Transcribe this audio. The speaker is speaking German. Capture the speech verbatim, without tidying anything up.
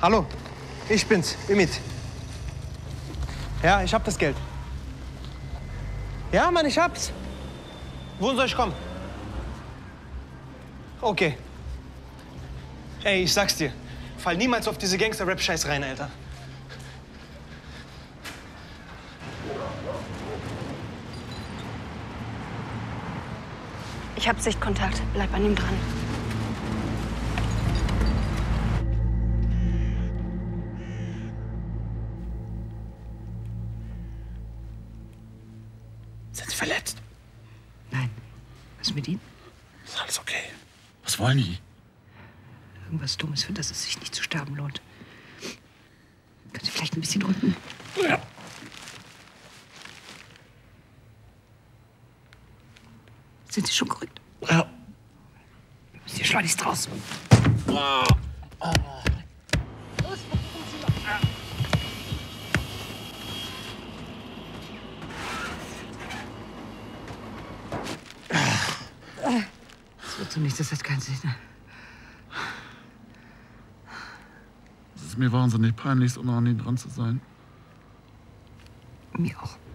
Hallo, ich bin's, Ümit. Ja, ich hab das Geld. Ja, Mann, ich hab's. Wohin soll ich kommen? Okay. Ey, ich sag's dir. Fall niemals auf diese Gangster-Rap-Scheiß rein, Alter. Ich hab Sichtkontakt. Bleib an ihm dran. Sind Sie verletzt? Nein. Was ist mit Ihnen? Ist alles okay. Was wollen die? Irgendwas Dummes, für das es sich nicht zu sterben lohnt. Können Sie vielleicht ein bisschen drücken? Ja. Sind Sie schon gerückt? Ja. Müssen Sie schleunigst raus. Oh. Oh. Das wird so nichts, das hat keinen Sinn. Es ist mir wahnsinnig peinlich, so nah an ihm dran zu sein. Mir auch.